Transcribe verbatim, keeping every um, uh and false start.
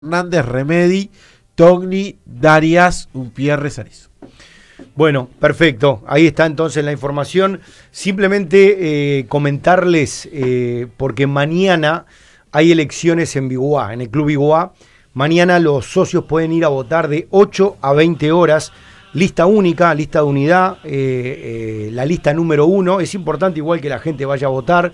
Hernández, Remedi, Togni, Darias, Umpierre, Sarizo. Bueno, perfecto. Ahí está entonces la información. Simplemente eh, comentarles, eh, porque mañana hay elecciones en Biguá, en el Club Biguá. Mañana los socios pueden ir a votar de ocho a veinte horas. Lista única, lista de unidad, eh, eh, la lista número uno. Es importante igual que la gente vaya a votar.